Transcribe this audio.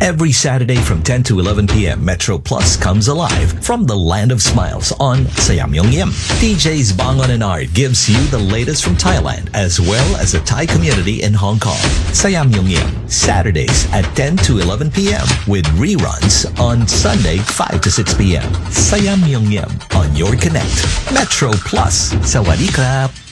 Every Saturday from 10 to 11 p.m., Metro Plus comes alive from the land of smiles on Sayam Yung Yim. DJs Bangon and Art gives you the latest from Thailand as well as the Thai community in Hong Kong. Sayam Yung Yim, Saturdays at 10 to 11 p.m. with reruns on Sunday 5 to 6 p.m. Sayam Yung Yim on your connect. Metro Plus. Sawadee krap.